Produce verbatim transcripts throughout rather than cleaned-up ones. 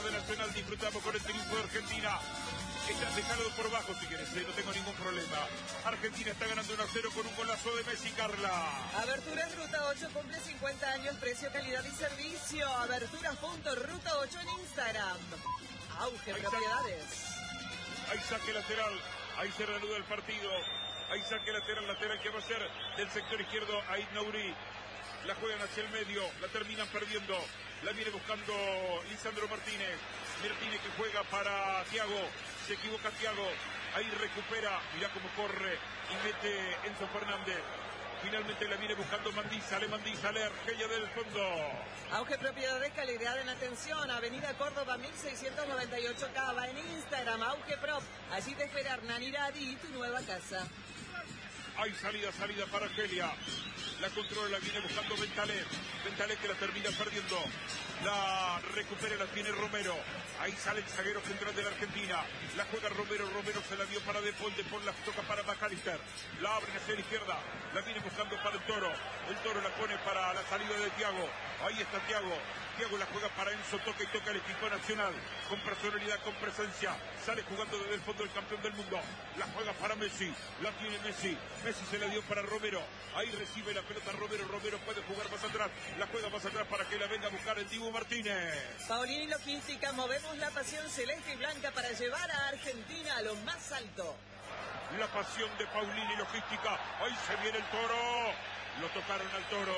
de Nacional. Disfrutamos con el triunfo de Argentina. Está dejado por bajo si querés, no tengo ningún problema. Argentina está ganando uno a cero con un golazo de Messi, Carla. Aberturas Ruta ocho cumple cincuenta años, precio, calidad y servicio. Aberturas.ruta ocho en Instagram. Auge Ahí Propiedades. Saque, ahí saque lateral, ahí se reanuda el partido. Ahí saque lateral, lateral que va a ser del sector izquierdo Aid Nouri. La juegan hacia el medio, la terminan perdiendo. La viene buscando Lisandro Martínez. Martínez que juega para Thiago. Se equivoca Thiago. Ahí recupera. Mirá cómo corre y mete Enzo Fernández. Finalmente la viene buscando Mandiza. Le Mandiza, le Argelia del fondo. Auge Propiedades, calidad en atención. Avenida Córdoba mil seiscientos noventa y ocho Cava. En Instagram, Auge Prop. Allí te espera Hernán Iradi, tu nueva casa. Hay salida, salida para Argelia. La controla, la viene buscando Bentaleb. Bentaleb que la termina perdiendo. La recupera, la tiene Romero. Ahí sale el zaguero central de la Argentina. La juega Romero, Romero se la dio para De Paul. De Paul la toca para McAllister. La abre hacia la izquierda. La viene buscando para el Toro. El Toro la pone para la salida de Thiago. Ahí está Thiago. Thiago la juega para Enzo, toca y toca el equipo nacional. Con personalidad, con presencia. Sale jugando desde el fondo el campeón del mundo. La juega para Messi. La tiene Messi. Messi se la dio para Romero. Ahí recibe la pelota Romero. Romero puede jugar más atrás. La juega más atrás para que la venga a buscar el Dibu Martínez. Paolini Logística, movemos la pasión celeste y blanca para llevar a Argentina a lo más alto. La pasión de Paolini Logística. Ahí se viene el Toro. Lo tocaron al Toro.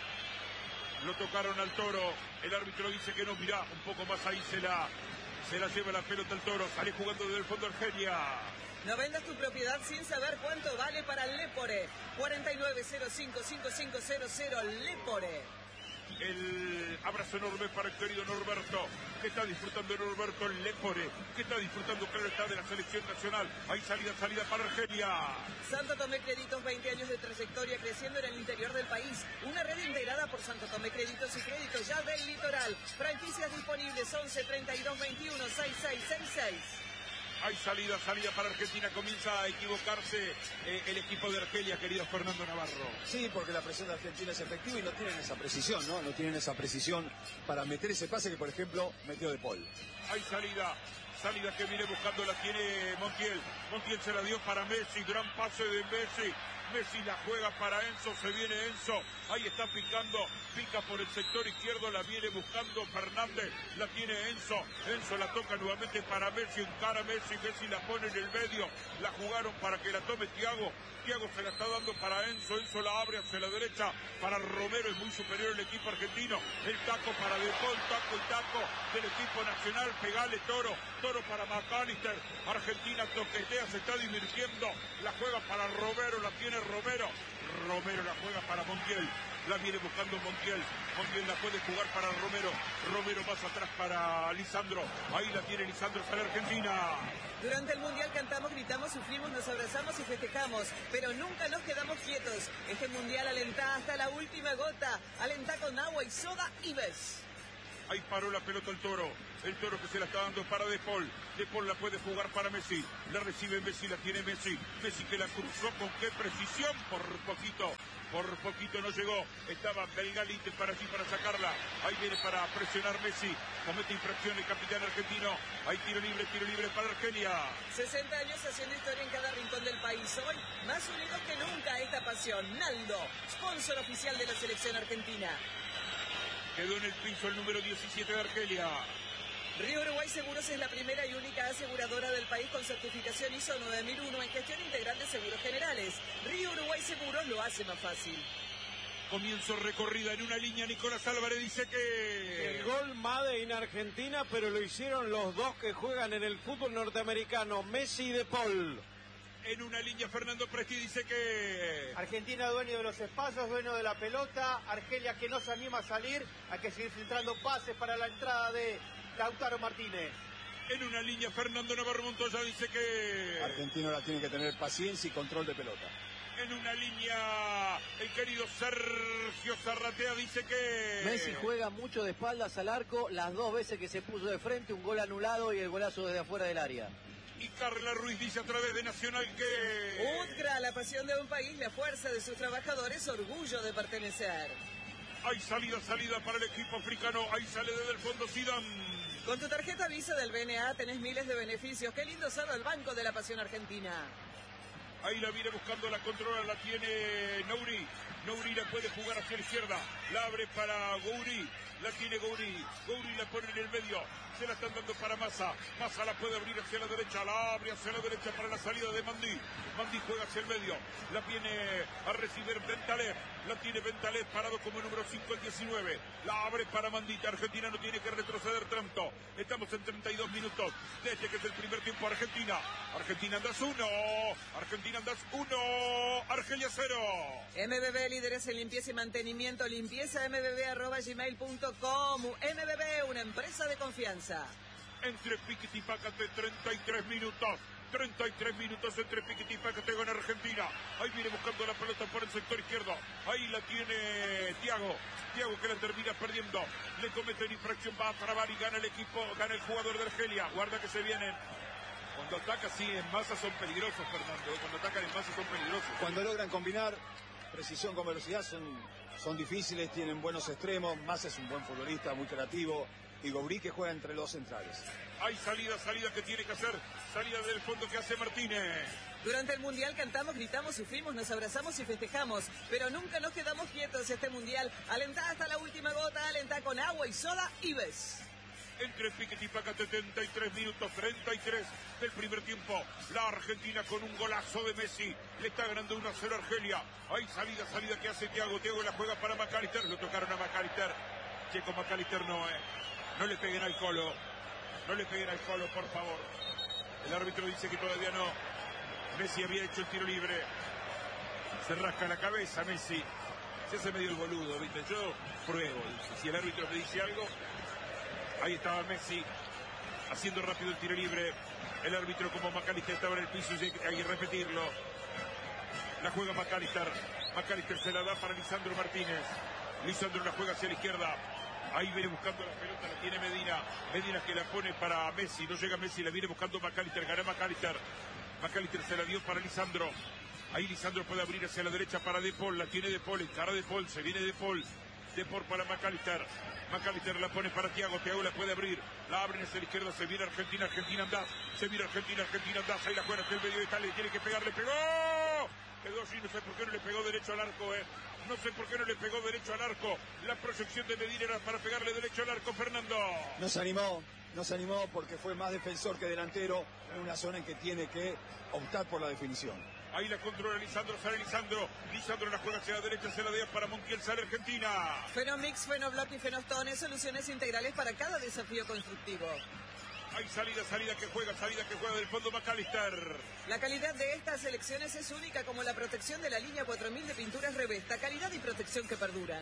Lo tocaron al Toro. El árbitro dice que no, mirá, un poco más ahí se la, se la lleva la pelota el Toro. Sale jugando desde el fondo Argelia. No vendas tu propiedad sin saber cuánto vale para Lepore. cuarenta y nueve cero cinco cinco cinco cero cero Lepore. El abrazo enorme para el querido Norberto, que está disfrutando Norberto Lepore, que está disfrutando, claro está, de la selección nacional. Hay salida, salida para Argelia. Santo Tomé Créditos, veinte años de trayectoria creciendo en el interior del país. Una red integrada por Santo Tomé Créditos y Créditos ya del litoral. Franquicias disponibles once treinta y dos veintiuno sesenta y seis sesenta y seis. Hay salida, salida para Argentina. Comienza a equivocarse eh, el equipo de Argelia, querido Fernando Navarro. Sí, porque la presión de Argentina es efectiva y no tienen esa precisión, ¿no? No tienen esa precisión para meter ese pase que, por ejemplo, metió De Paul. Hay salida, salida que viene buscando, la tiene Montiel. Montiel se la dio para Messi, gran pase de Messi. Messi la juega para Enzo, se viene Enzo, ahí está picando, pica por el sector izquierdo, la viene buscando Fernández, la tiene Enzo, Enzo la toca nuevamente para Messi, encara a Messi, Messi la pone en el medio, la jugaron para que la tome Thiago, Thiago se la está dando para Enzo, Enzo la abre hacia la derecha, para Romero, es muy superior el equipo argentino, el taco para De Paul, taco y taco del equipo nacional, pegale Toro, Toro para McAllister, Argentina toquetea, se está divirtiendo, la juega para Romero, la tiene Romero, Romero la juega para Montiel, la viene buscando Montiel, Montiel la puede jugar para Romero, Romero más atrás para Lisandro, ahí la tiene Lisandro para Argentina. Durante el Mundial cantamos, gritamos, sufrimos, nos abrazamos y festejamos, pero nunca nos quedamos quietos. Este Mundial alentá hasta la última gota, alentá con agua y soda y ves. Ahí paró la pelota el Toro, el Toro que se la está dando para De Paul, De Paul la puede jugar para Messi, la recibe Messi, la tiene Messi, Messi que la cruzó con qué precisión, por poquito, por poquito no llegó, estaba Belgali para allí para sacarla, ahí viene para presionar Messi, comete infracción el capitán argentino, ahí tiro libre, tiro libre para Argelia. sesenta años haciendo historia en cada rincón del país, hoy más unidos que nunca esta pasión. Naldo, sponsor oficial de la selección argentina. Quedó en el piso el número diecisiete de Argelia. Río Uruguay Seguros es la primera y única aseguradora del país con certificación I S O nueve mil uno en gestión integral de seguros generales. Río Uruguay Seguros lo hace más fácil. Comienzo recorrida en una línea, Nicolás Álvarez dice que... El gol Made in Argentina, pero lo hicieron los dos que juegan en el fútbol norteamericano, Messi y De Paul. En una línea, Fernando Presti dice que... Argentina dueño de los espacios, dueño de la pelota. Argelia que no se anima a salir. Hay que seguir filtrando pases para la entrada de Lautaro Martínez. En una línea, Fernando Navarro Montoya dice que... Argentina ahora tiene que tener paciencia y control de pelota. En una línea, el querido Sergio Zarratea dice que... Messi juega mucho de espaldas al arco, las dos veces que se puso de frente, un gol anulado y el golazo desde afuera del área. Y Carla Ruiz dice a través de Nacional que... UTCRA, la pasión de un país, la fuerza de sus trabajadores, orgullo de pertenecer. Hay salida, salida para el equipo africano, ahí sale desde el fondo Zidane. Con tu tarjeta Visa del B N A tenés miles de beneficios. Qué lindo serlo el Banco de la Pasión Argentina. Ahí la viene buscando, la controla, la tiene Nouri. Nouri la puede jugar hacia la izquierda. La abre para Gouri. La tiene Gouri. Gouri la pone en el medio. Se la están dando para Massa. Massa la puede abrir hacia la derecha. La abre hacia la derecha para la salida de Mandi. Mandi juega hacia el medio. La viene a recibir Bentaleb. La tiene Bentaleb parado como número cinco, el diecinueve. La abre para Mandita. Argentina no tiene que retroceder tanto. Estamos en treinta y dos minutos. Desde que es el primer tiempo Argentina. Argentina andas uno. Argentina andas uno. Argelia cero. M B B, líderes en limpieza y mantenimiento. Limpieza m b b arroba gmail punto com. M B B, una empresa de confianza. Entre Piquet y Pácate, treinta y tres minutos. treinta y tres minutos entre Piquet y Pácate con Argentina. Ahí viene buscando la pelota por el sector izquierdo. Ahí la tiene Thiago. Thiago que la termina perdiendo. Le cometen infracción, va a trabar y gana el equipo, gana el jugador de Argelia. Guarda que se vienen. Cuando ataca así en masa son peligrosos, Fernando. Cuando atacan en masa son peligrosos. Cuando logran combinar precisión con velocidad son, son difíciles, tienen buenos extremos. Massa es un buen futbolista, muy creativo. Y Gouri que juega entre los centrales. Hay salida, salida que tiene que hacer. Salida del fondo que hace Martínez. Durante el Mundial cantamos, gritamos, sufrimos, nos abrazamos y festejamos. Pero nunca nos quedamos quietos este Mundial. Alentá hasta la última gota, alentá con agua y soda y ves. Entre Piquet y Pácate, treinta y tres minutos, treinta y tres del primer tiempo. La Argentina con un golazo de Messi. Le está ganando uno a cero a Argelia. Hay salida, salida que hace Thiago. Thiago la juega para McAllister. Lo tocaron a McAllister. Checo McAllister no, eh. No le peguen al Colo. No le peguen al Colo, por favor. El árbitro dice que todavía no. Messi había hecho el tiro libre. Se rasca la cabeza Messi. Se hace medio el boludo, ¿viste? Yo pruebo. Si el árbitro me dice algo. Ahí estaba Messi. Haciendo rápido el tiro libre. El árbitro como McAllister estaba en el piso y hay que repetirlo. La juega McAllister. McAllister se la da para Lisandro Martínez. Lisandro la juega hacia la izquierda. Ahí viene buscando la pelota, la tiene Medina. Medina que la pone para Messi. No llega Messi, la viene buscando McAllister. Gana McAllister. McAllister se la dio para Lisandro. Ahí Lisandro puede abrir hacia la derecha para De Paul. La tiene De Paul, encara De Paul. Se viene De Paul. De Paul para McAllister. McAllister la pone para Thiago. Thiago la puede abrir. La abren hacia la izquierda. Se viene Argentina. Argentina anda. Se viene Argentina. Argentina anda. Ahí la juega hacia el medio de tal. Le tiene que pegar. Le pegó. Quedó así. No sé por qué no le pegó derecho al arco, eh. No sé por qué no le pegó derecho al arco. La proyección de Medina era para pegarle derecho al arco, Fernando. No se animó, no se animó porque fue más defensor que delantero en una zona en que tiene que optar por la definición. Ahí la controla Lisandro, sale Lisandro. Lisandro la juega hacia la derecha, se la deja para Montiel, sale Argentina. Fenomix, Fenoblock y Fenostone, soluciones integrales para cada desafío constructivo. Hay salida, salida que juega, salida que juega del fondo McAllister. La calidad de estas selecciones es única como la protección de la línea cuatro mil de pinturas Revesta. Calidad y protección que perduran.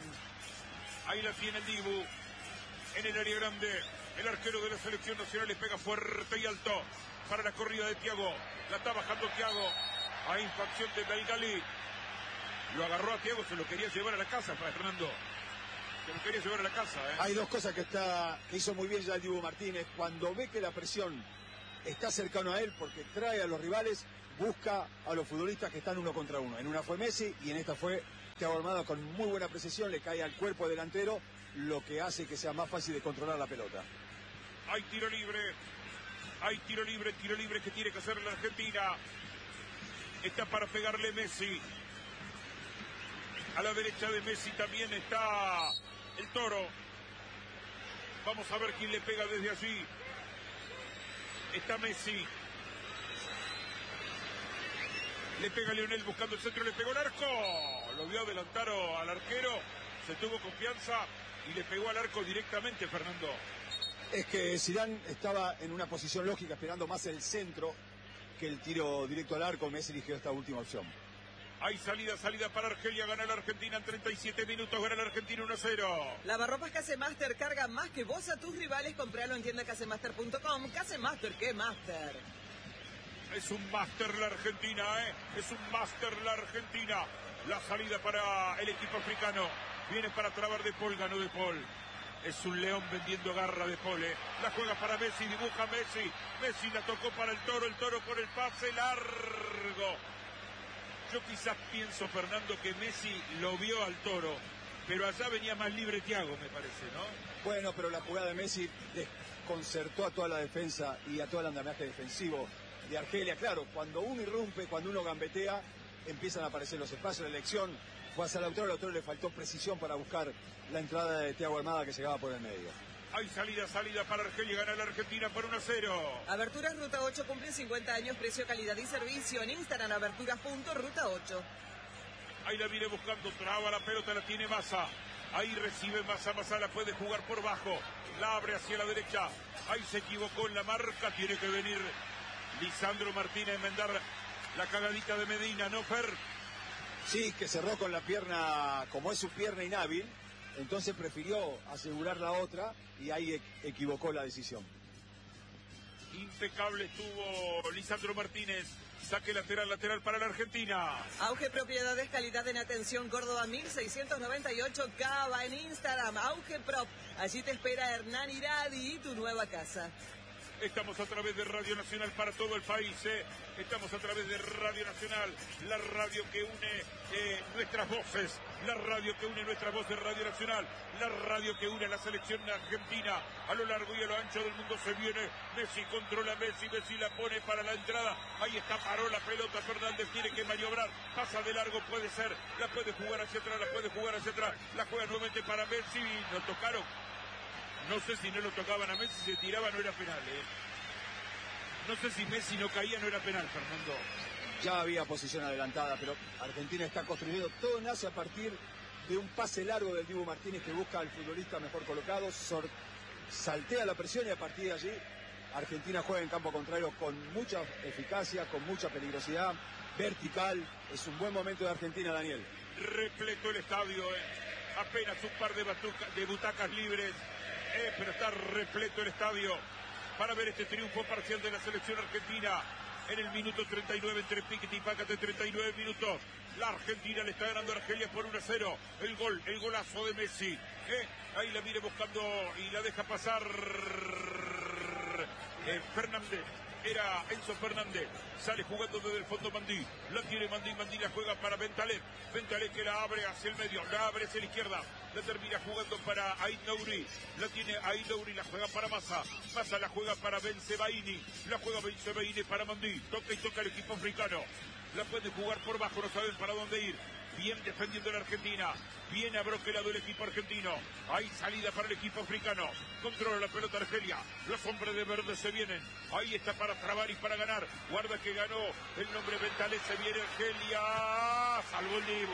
Ahí la tiene el Dibu. En el área grande, el arquero de la selección nacional le pega fuerte y alto para la corrida de Thiago. La está bajando Thiago. Hay infracción de Daigali. Lo agarró a Thiago, se lo quería llevar a la casa, Fernando. Se lo quería llevar a la casa, ¿eh? Hay dos cosas que está que hizo muy bien ya el Dibu Martínez. Cuando ve que la presión está cercano a él, porque trae a los rivales, busca a los futbolistas que están uno contra uno. En una fue Messi y en esta fue Thiago Almada con muy buena precisión, le cae al cuerpo delantero, lo que hace que sea más fácil de controlar la pelota. Hay tiro libre, hay tiro libre, tiro libre que tiene que hacer la Argentina. Está para pegarle Messi. A la derecha de Messi también está el Toro. Vamos a ver quién le pega desde allí. Está Messi. Le pega Lionel buscando el centro, le pegó el arco. Lo vio adelantar al arquero. Se tuvo confianza y le pegó al arco directamente, Fernando. Es que Zidane estaba en una posición lógica, esperando más el centro que el tiro directo al arco. Messi eligió esta última opción. Hay salida, salida para Argelia, gana la Argentina en treinta y siete minutos, gana la Argentina uno a cero. Lavarropas Casemaster, carga más que vos a tus rivales, compralo en tienda casemaster punto com. Casemaster, ¿qué Master? Es un máster la Argentina, ¿eh? Es un máster la Argentina. La salida para el equipo africano. Viene para trabar De Paul, ganó De Paul. Es un león vendiendo garra De Paul, ¿eh? La juega para Messi, dibuja Messi. Messi la tocó para el Toro, el Toro por el pase largo. Yo quizás pienso, Fernando, que Messi lo vio al Toro, pero allá venía más libre Thiago, me parece, ¿no? Bueno, pero la jugada de Messi desconcertó a toda la defensa y a todo el andamiaje defensivo de Argelia. Claro, cuando uno irrumpe, cuando uno gambetea, empiezan a aparecer los espacios. La elección fue hacia Lautaro, Lautaro le faltó precisión para buscar la entrada de Thiago Almada que llegaba por el medio. Hay salida, salida para Argelia, gana la Argentina por uno a cero. Aberturas Ruta ocho cumple cincuenta años, precio, calidad y servicio. En Instagram, aberturas punto ruta ocho. Ahí la viene buscando, traba la pelota, la tiene Massa. Ahí recibe Massa, Massa la puede jugar por bajo. La abre hacia la derecha. Ahí se equivocó en la marca, tiene que venir Lisandro Martínez a enmendar la cagadita de Medina, ¿no, Fer? Sí, que cerró con la pierna, como es su pierna inhábil, entonces prefirió asegurar la otra y ahí e equivocó la decisión. Impecable estuvo Lisandro Martínez. Saque lateral, lateral para la Argentina. Auge Propiedades, calidad en atención, Córdoba mil seiscientos noventa y ocho, Cava en Instagram, Auge Prop. Allí te espera Hernán Iradi y tu nueva casa. Estamos a través de Radio Nacional para todo el país, ¿eh? Estamos a través de Radio Nacional, la radio que une eh, nuestras voces, la radio que une nuestras voces, Radio Nacional, la radio que une a la selección argentina a lo largo y a lo ancho del mundo. Se viene Messi, controla Messi, Messi la pone para la entrada, ahí está, paró la pelota, Fernández tiene que maniobrar, pasa de largo, puede ser, la puede jugar hacia atrás, la puede jugar hacia atrás, la juega nuevamente para Messi, lo tocaron. No sé si no lo tocaban a Messi, si se tiraba no era penal, ¿eh? No sé si Messi no caía, no era penal, Fernando. Ya había posición adelantada, pero Argentina está construyendo. Todo nace a partir de un pase largo del Dibu Martínez que busca al futbolista mejor colocado, saltea la presión y a partir de allí Argentina juega en campo contrario con mucha eficacia, con mucha peligrosidad, vertical. Es un buen momento de Argentina, Daniel. Repleto el estadio, ¿eh? Apenas un par de, batuca, de butacas libres. Eh, pero está repleto el estadio para ver este triunfo parcial de la selección argentina en el minuto treinta y nueve entre Piquet y Pácate, treinta y nueve minutos. La Argentina le está ganando a Argelia por uno a cero. El gol, el golazo de Messi. Eh, ahí la viene buscando y la deja pasar eh, Fernández. Era Enzo Fernández, sale jugando desde el fondo Mandí, la tiene Mandí, Mandí la juega para Bentaleb, Bentaleb que la abre hacia el medio, la abre hacia la izquierda, la termina jugando para Aït Nouri, la tiene Aït Nouri, la juega para Massa, Massa la juega para Ben Sebaini, la juega Ben Sebaini para Mandí, toca y toca el equipo africano, la puede jugar por bajo, no saben para dónde ir. Bien defendiendo la Argentina, bien abroquelado el equipo argentino, hay salida para el equipo africano, controla la pelota Argelia, los hombres de verde se vienen, ahí está para trabar y para ganar, guarda que ganó el nombre Bentaleb, se viene Argelia, salvó el Dibu,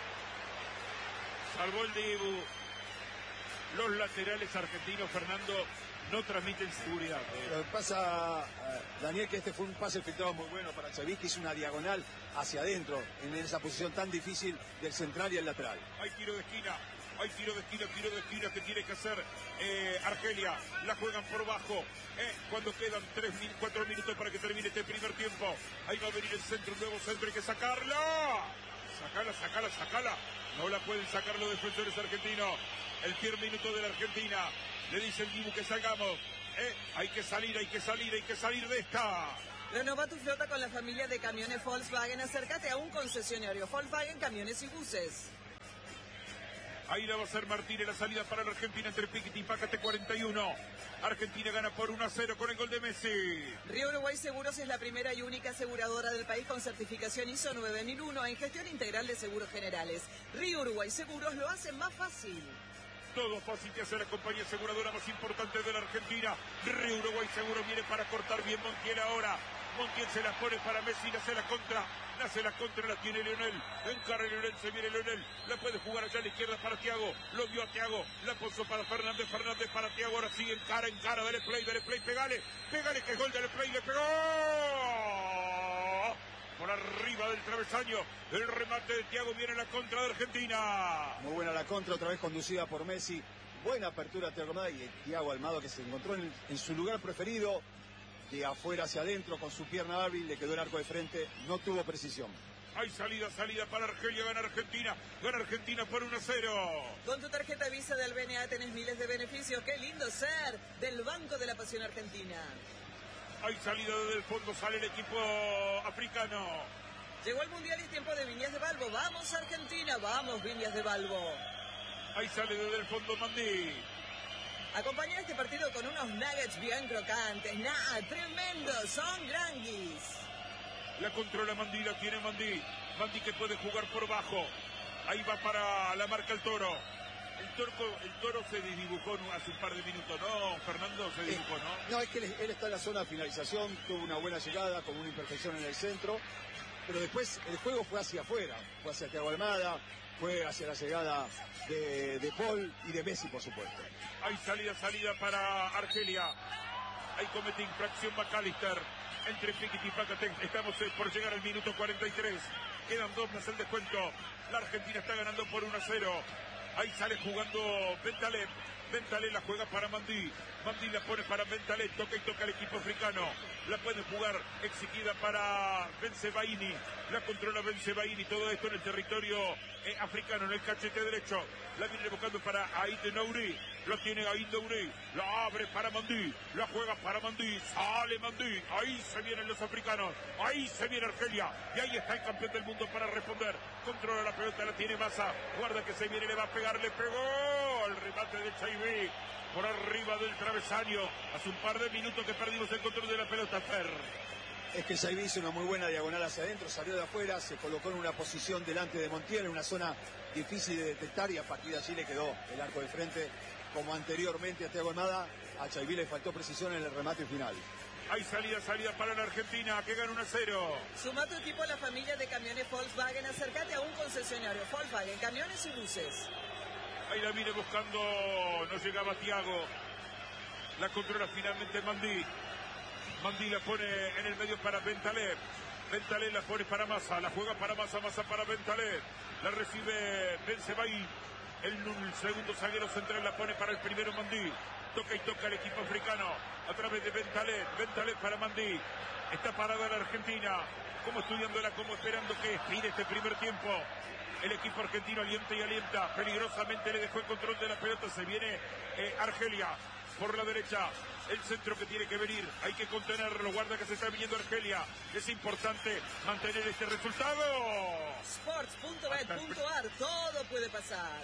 salvó el Dibu, los laterales argentinos, Fernando, no transmiten seguridad. Eh. Lo que pasa, Daniel, que este fue un pase filtrado muy bueno para Xavi, que hizo una diagonal hacia adentro, en esa posición tan difícil del central y el lateral. Hay tiro de esquina, hay tiro de esquina, tiro de esquina que tiene que hacer eh, Argelia. La juegan por bajo, eh, cuando quedan tres, cuatro minutos para que termine este primer tiempo. Ahí va a venir el centro, un nuevo centro, hay que sacarla. Sacala, sacala, sacala. No la pueden sacar los defensores argentinos. El primer minuto de la Argentina. Le dice el Dibu que salgamos. Eh, hay que salir, hay que salir, hay que salir de esta. Renova tu flota con la familia de camiones Volkswagen. Acércate a un concesionario Volkswagen, camiones y buses. Ahí la va a hacer Martínez, la salida para la Argentina entre Piquet y Pácate, cuarenta y uno. Argentina gana por uno a cero con el gol de Messi. Río Uruguay Seguros es la primera y única aseguradora del país con certificación I S O nueve mil uno en gestión integral de seguros generales. Río Uruguay Seguros lo hace más fácil. Todo fácil que hace la compañía aseguradora más importante de la Argentina. Río Uruguay Seguro viene para cortar bien Montiel ahora. Montiel se la pone para Messi, nace la contra. Nace la contra, la tiene Leonel. Encara Leonel, se viene Leonel. La puede jugar allá a la izquierda para Thiago. Lo vio a Thiago. La puso para Fernández. Fernández para Thiago. Ahora sí, encara, encara. Dale play, dale play. Pegale. Pegale que es gol, dale play. Le pegó. Por arriba del travesaño, el remate de Thiago, viene la contra de Argentina. Muy buena la contra, otra vez conducida por Messi. Buena apertura de Thiago Almada y Thiago Almada que se encontró en, en su lugar preferido, de afuera hacia adentro con su pierna hábil, le quedó el arco de frente, no tuvo precisión. Hay salida, salida para Argelia, gana Argentina, gana Argentina por uno a cero. Con tu tarjeta Visa del B N A tenés miles de beneficios, qué lindo ser del Banco de la Pasión Argentina. Hay salida desde el fondo, sale el equipo africano. Llegó el Mundial y es tiempo de Viñas de Balbo. ¡Vamos Argentina! ¡Vamos Viñas de Balbo! Ahí sale desde el fondo Mandí. Acompañar este partido con unos nuggets bien crocantes. ¡Nah! ¡Tremendos! Son granguis. La controla Mandí, la tiene Mandí. Mandí que puede jugar por bajo. Ahí va para la marca el Toro. El toro, el toro se desdibujó hace un par de minutos, ¿no? Fernando se dibujó, ¿no? No, es que él, él está en la zona de finalización, tuvo una buena llegada, con una imperfección en el centro, pero después el juego fue hacia afuera, fue hacia Thiago Almada, fue hacia la llegada de, de Paul y de Messi, por supuesto. Hay salida, salida para Argelia. Ahí comete infracción McAllister. Entre Piquet y Pacatec. Estamos por llegar al minuto cuarenta y tres. Quedan dos más el descuento. La Argentina está ganando por uno a cero. Ahí sale jugando Bentaleb. Bentaleb la juega para Mandí. Mandí la pone para Bentaleb. Toca y toca el equipo africano. La puede jugar exigida para Bensebaini. La controla Bensebaini. Todo esto en el territorio eh, africano, en el cachete derecho. La viene buscando para Aït Nouri. Lo tiene Aït Nouri. La abre para Mandí. La juega para Mandí. Sale Mandí. Ahí se vienen los africanos. Ahí se viene Argelia. Y ahí está el campeón del mundo para responder. Controla la pelota, la tiene Massa. Guarda que se viene, le va a pegar. Le pegó el remate de Chaiví. Por arriba del travesaño. Hace un par de minutos que perdimos el control de la pelota, Fer. Es que Chaiví hizo una muy buena diagonal hacia adentro, salió de afuera, se colocó en una posición delante de Montiel, en una zona difícil de detectar, y a partir de allí le quedó el arco de frente. Como anteriormente a Thiago Almada, a Chaiví le faltó precisión en el remate final. Hay salida, salida para la Argentina, que gana uno a cero. Suma tu equipo a la familia de camiones Volkswagen. Acércate a un concesionario Volkswagen, camiones y buses. Ahí la viene buscando, no llegaba Thiago. La controla finalmente Mandí. Mandí la pone en el medio para Bentaleb. Bentaleb la pone para Massa, la juega para Massa, Massa para Bentaleb. La recibe Bensebaini. El, el segundo zaguero central la pone para el primero Mandí. Toca y toca el equipo africano a través de Bentaleb. Bentaleb para Mandí. Está parada la Argentina, como estudiándola, como esperando que expire este primer tiempo. El equipo argentino alienta y alienta. Peligrosamente le dejó el control de la pelota. Se viene eh, Argelia por la derecha. El centro que tiene que venir. Hay que contenerlo. Guarda que se está viniendo Argelia. Es importante mantener este resultado. Sports punto bet punto ar. Todo puede pasar.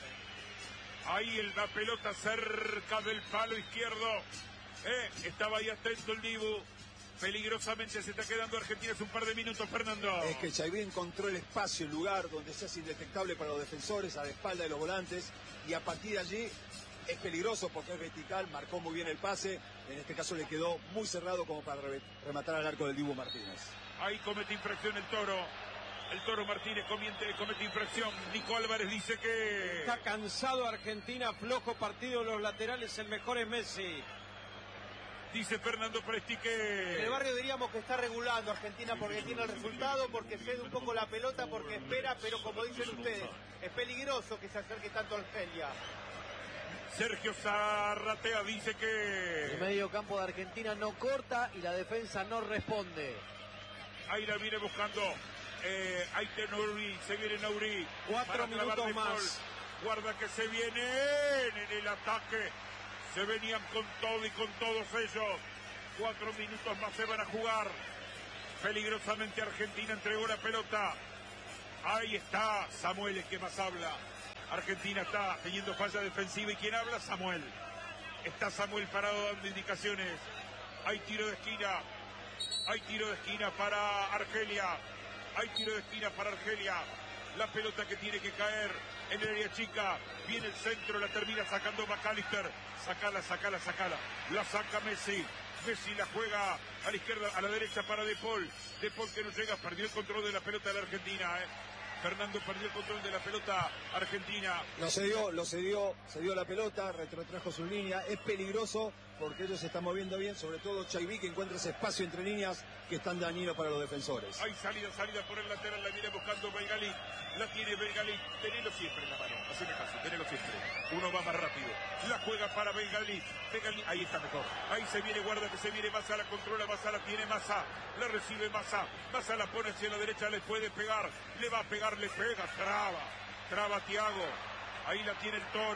Ahí el, la pelota cerca del palo izquierdo. Eh, estaba ahí atento el Dibu. Peligrosamente se está quedando Argentina hace un par de minutos, Fernando. Es que Chaiví encontró el espacio, el lugar donde se hace indetectable para los defensores, a la espalda de los volantes, y a partir de allí es peligroso porque es vertical, marcó muy bien el pase. En este caso le quedó muy cerrado como para rematar al arco del Dibu Martínez. Ahí comete infracción el Toro. El Toro Martínez comete, comete infracción. Nico Álvarez dice que... Está cansado Argentina, flojo partido de los laterales, el mejor es Messi. Dice Fernando Presti que... En el barrio diríamos que está regulando Argentina porque tiene el resultado, porque cede un poco la pelota, porque espera, pero como dicen ustedes, es peligroso que se acerque tanto Argelia. Sergio Zarratea dice que... El medio campo de Argentina no corta y la defensa no responde. Ahí la viene buscando. Eh, ahí te Nouri, se viene Nouri. Cuatro minutos más. Guarda que se viene en el ataque. Se venían con todo y con todos ellos. Cuatro minutos más se van a jugar. Peligrosamente Argentina entregó la pelota. Ahí está Samuel, es que más habla. Argentina está teniendo falla defensiva. ¿Y quién habla? Samuel. Está Samuel parado dando indicaciones. Hay tiro de esquina. Hay tiro de esquina para Argelia. Hay tiro de esquina para Argelia. La pelota que tiene que caer en el área chica. Viene el centro, la termina sacando McAllister. Sacala, sacala, sacala. La saca Messi. Messi la juega a la izquierda, a la derecha para De Paul. De Paul que no llega, perdió el control de la pelota de la Argentina. ¿eh? Fernando perdió el control de la pelota argentina. Lo cedió, lo cedió, cedió la pelota, retrotrajo su línea. Es peligroso porque ellos se están moviendo bien, sobre todo Chaiví, que encuentra ese espacio entre líneas que es tan dañino para los defensores. Hay salida, salida por el lateral, la viene buscando Belgalí. La tiene Belgalí, tenelo siempre en la mano, así me caso, tenelo siempre. Uno va más rápido. La juega para Belgalí. Belgalí, ahí está mejor. Ahí se viene, guarda que se viene Massa, la controla, Massa la tiene Massa. La recibe Massa. Massa la pone hacia la derecha, le puede pegar. Le va a pegar, le pega, traba. Traba Thiago. Ahí la tiene el Toro.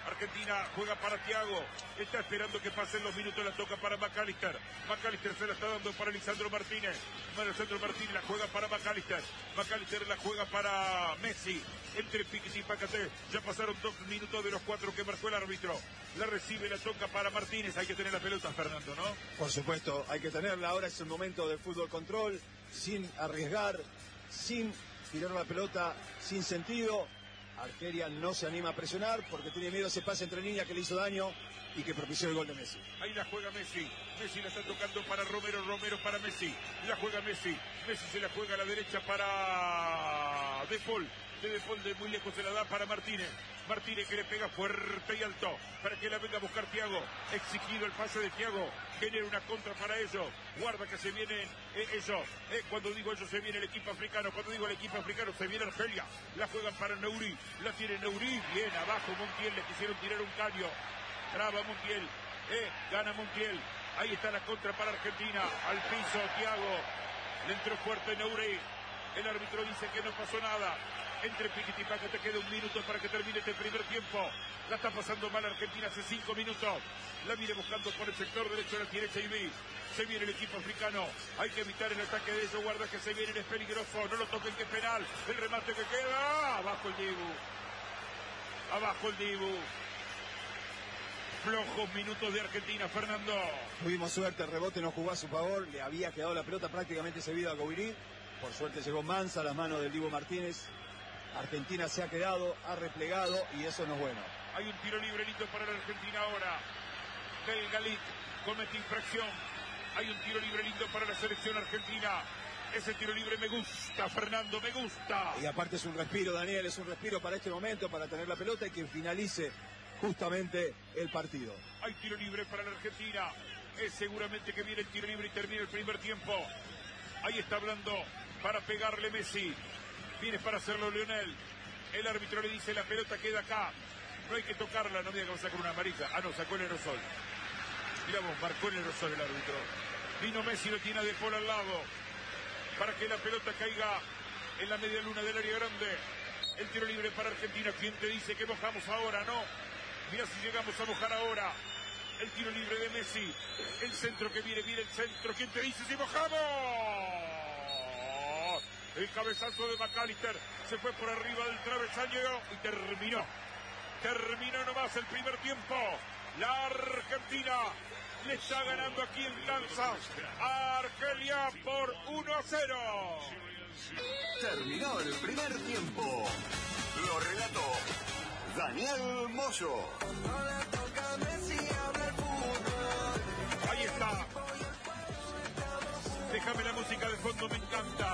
Argentina juega para Thiago. Está esperando que pasen los minutos. La toca para McAllister. McAllister se la está dando para Lisandro Martínez. Lisandro Martínez la juega para McAllister. McAllister la juega para Messi. Entre Piquet y Pacate. Ya pasaron dos minutos de los cuatro que marcó el árbitro. La recibe, la toca para Martínez. Hay que tener la pelota, Fernando, ¿no? Por supuesto, hay que tenerla. Ahora es el momento de fútbol control, sin arriesgar, sin tirar la pelota sin sentido. Argelia no se anima a presionar porque tiene miedo a ese pase entre líneas que le hizo daño y que propició el gol de Messi. Ahí la juega Messi. Messi la está tocando para Romero, Romero para Messi. La juega Messi. Messi se la juega a la derecha para De Paul. De De Paul de muy lejos se la da para Martínez. Martínez que le pega fuerte y alto para que la venga a buscar Thiago. Exigido el pase de Thiago. Genera una contra para ellos. Guarda que se vienen eh, ellos. Eh, cuando digo ellos se viene el equipo africano. Cuando digo el equipo africano se viene Argelia. La juegan para Nouri. La tiene Nouri. Bien abajo Montiel. Le quisieron tirar un caño. Traba Montiel. Eh, gana Montiel. Ahí está la contra para Argentina. Al piso Thiago. Le entró fuerte Nouri. El árbitro dice que no pasó nada. Entre Piquet y Paca te queda un minuto para que termine este primer tiempo. La está pasando mal Argentina hace cinco minutos. La viene buscando por el sector derecho de la derecha y vi. Se viene el equipo africano. Hay que evitar el ataque de ellos. Guarda que se viene, es peligroso. No lo toquen, que es penal. El remate que queda. Abajo el Dibu. Abajo el Dibu. Flojos minutos de Argentina, Fernando. Tuvimos suerte, el rebote no jugó a su favor. Le había quedado la pelota prácticamente servida a Gouiri. Por suerte llegó Mansa a las manos del Dibu Martínez. Argentina se ha quedado, ha replegado y eso no es bueno. Hay un tiro libre listo para la Argentina ahora. Del Galit comete infracción. Hay un tiro libre lindo para la selección argentina. Ese tiro libre me gusta, Fernando, me gusta. Y aparte es un respiro, Daniel, es un respiro para este momento, para tener la pelota y que finalice justamente el partido. Hay tiro libre para la Argentina. Es seguramente que viene el tiro libre y termina el primer tiempo. Ahí está hablando para pegarle Messi. Viene para hacerlo Lionel. El árbitro le dice la pelota queda acá. No hay que tocarla, no me diga que va a sacar una amarilla. Ah, no, sacó el aerosol. Miramos, marcó el aerosol el árbitro. Vino Messi, lo tiene a De Paul al lado. Para que la pelota caiga en la media luna del área grande. El tiro libre para Argentina. ¿Quién te dice que mojamos ahora? No. Mira si llegamos a mojar ahora. El tiro libre de Messi. El centro que viene, viene el centro. ¿Quién te dice si mojamos? El cabezazo de McAllister se fue por arriba del travesaño y terminó. Terminó nomás el primer tiempo. La Argentina le está ganando aquí en Kansas a Argelia por uno a cero. Terminó el primer tiempo. Lo relató Daniel Moyo. Ahí está. Déjame la música de fondo, me encanta.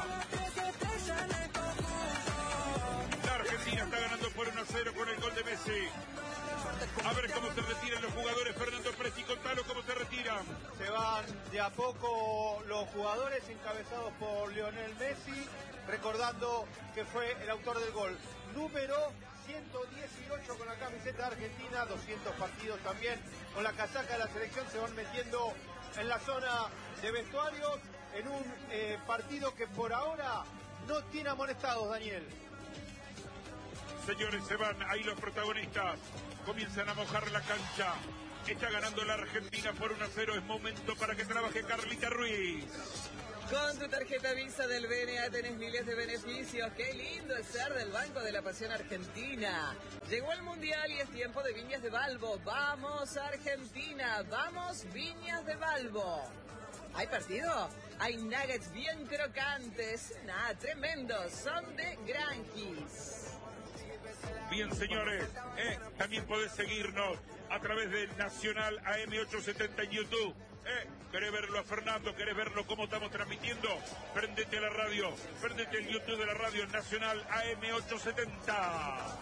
La Argentina está ganando por uno a cero con el gol de Messi. A ver cómo se retiran los jugadores. Fernando Presti, contalo cómo se retiran. Se van de a poco los jugadores encabezados por Lionel Messi, recordando que fue el autor del gol. Número ciento dieciocho con la camiseta de Argentina, doscientos partidos también con la casaca de la selección. Se van metiendo en la zona de vestuarios en un eh, partido que por ahora no tiene amonestados, Daniel. Señores, se van ahí los protagonistas. Comienzan a mojar la cancha. Está ganando la Argentina por uno a cero. Es momento para que trabaje Carlita Ruiz. Con tu tarjeta Visa del B N A tenés miles de beneficios. Qué lindo es ser del Banco de la Pasión Argentina. Llegó el Mundial y es tiempo de Viñas de Balbo. ¡Vamos Argentina! ¡Vamos Viñas de Balbo! ¿Hay partido? Hay nuggets bien crocantes. Nada, tremendos. Son de Granquis. Bien, señores, eh, también podés seguirnos a través del Nacional A M ochocientos setenta en YouTube. Eh, ¿Querés verlo a Fernando? ¿Querés verlo cómo estamos transmitiendo? Prendete a la radio, prendete el YouTube de la radio Nacional A M ochocientos setenta.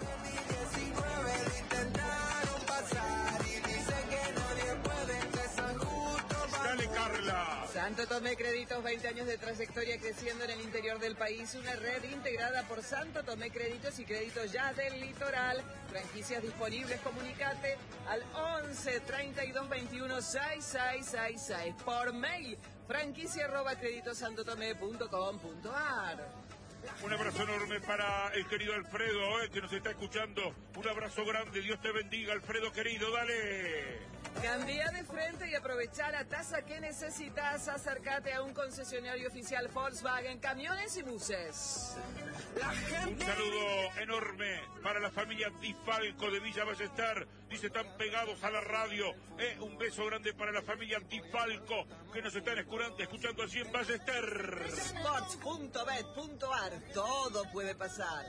Dale, Carla. Santo Tomé Créditos, veinte años de trayectoria creciendo en el interior del país. Una red integrada por Santo Tomé Créditos y Créditos Ya del Litoral. Franquicias disponibles, comunicate al once, treinta y dos, veintiuno, sesenta y seis sesenta y seis. Por mail, franquicia arroba creditosantotomé punto com punto ar. Un abrazo enorme para el querido Alfredo, eh, que nos está escuchando. Un abrazo grande, Dios te bendiga, Alfredo querido, dale. Cambia de frente y aprovecha la tasa que necesitas. Acércate a un concesionario oficial Volkswagen, camiones y buses. Un saludo enorme para la familia Di Falco de Villa Ballester. Dice, están pegados a la radio. Eh, un beso grande para la familia Di Falco que nos están escuchando, escuchando allí en Ballester. Sports punto bet punto ar, todo puede pasar.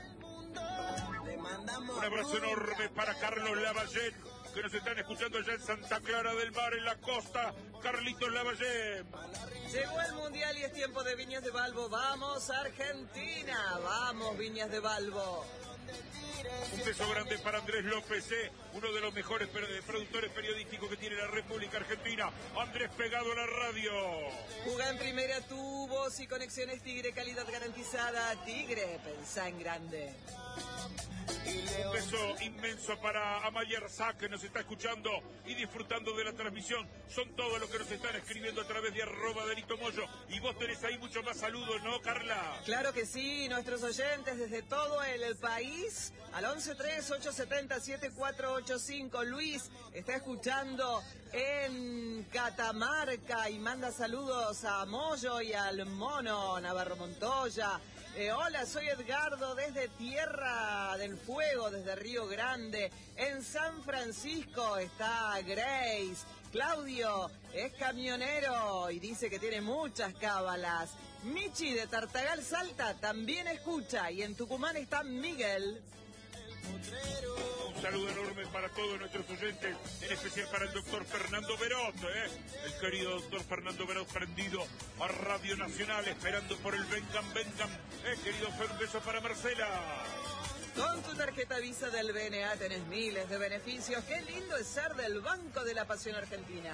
Un abrazo enorme para Carlos Lavallette, que nos están escuchando allá en Santa Clara del Mar, en la costa. Carlitos Lavallette. Llegó el Mundial y es tiempo de Viñas de Balbo. ¡Vamos, Argentina! ¡Vamos, Viñas de Balbo! Un beso grande para Andrés López, eh, uno de los mejores per- productores periodísticos que tiene la República Argentina. Andrés pegado a la radio. Juega en primera, tu voz y conexiones Tigre, calidad garantizada. Tigre, pensá en grande. Un beso inmenso para Amaya Arzak, que nos está escuchando y disfrutando de la transmisión. Son todos los que nos están escribiendo a través de arroba Delito Moyo. Y vos tenés ahí muchos más saludos, ¿no, Carla? Claro que sí, nuestros oyentes desde todo el país, al once tres ocho siete cero siete cuatro ocho cinco. Luis está escuchando en Catamarca y manda saludos a Moyo y al Mono Navarro Montoya. Eh, hola, soy Edgardo desde Tierra del Fuego, desde Río Grande. En San Francisco está Grace. Claudio es camionero y dice que tiene muchas cábalas. Michi de Tartagal Salta también escucha. Y en Tucumán está Miguel. Un saludo enorme para todos nuestros oyentes, en especial para el doctor Fernando Berot, ¿eh? El querido doctor Fernando Berot, prendido a Radio Nacional, esperando por el Vengan, Vengan. Eh, querido Fer, un beso para Marcela. Con tu tarjeta Visa del B N A tenés miles de beneficios. Qué lindo es ser del Banco de la Pasión Argentina.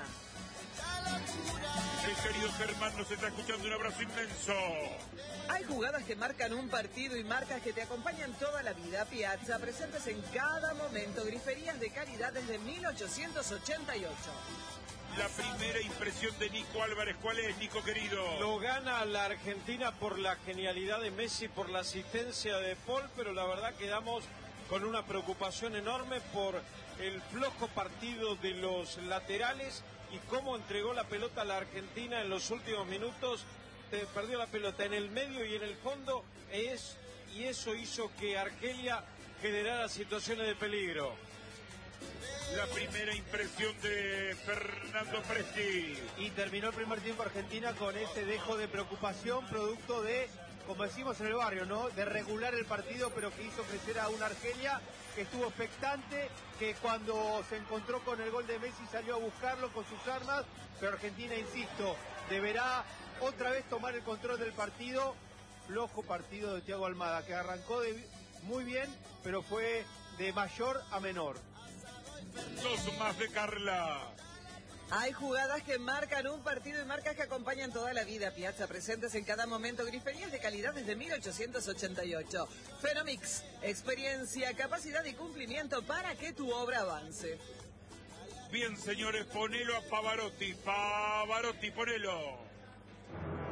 El querido Germán nos está escuchando, un abrazo inmenso. Hay jugadas que marcan un partido y marcas que te acompañan toda la vida. Piazza, presentes en cada momento. Griferías de calidad desde mil ochocientos ochenta y ocho. La primera impresión de Nico Álvarez, ¿cuál es, Nico querido? Lo gana la Argentina por la genialidad de Messi, por la asistencia de Paul, pero la verdad quedamos con una preocupación enorme por el flojo partido de los laterales y cómo entregó la pelota a la Argentina en los últimos minutos. Eh, perdió la pelota en el medio y en el fondo, es, y eso hizo que Argelia generara situaciones de peligro. La primera impresión de Fernando Presti. Y terminó el primer tiempo Argentina con ese dejo de preocupación, producto de, como decimos en el barrio, ¿no? De regular el partido, pero que hizo crecer a una Argelia que estuvo expectante, que cuando se encontró con el gol de Messi salió a buscarlo con sus armas, pero Argentina, insisto, deberá otra vez tomar el control del partido. Flojo partido de Thiago Almada, que arrancó de muy bien, pero fue de mayor a menor. Dos más de Carla. Hay jugadas que marcan un partido y marcas que acompañan toda la vida. Piazza, presentes en cada momento. Griferías de calidad desde mil ochocientos ochenta y ocho. Fenomix, experiencia, capacidad y cumplimiento para que tu obra avance. Bien, señores, ponelo a Pavarotti. Pavarotti, ponelo.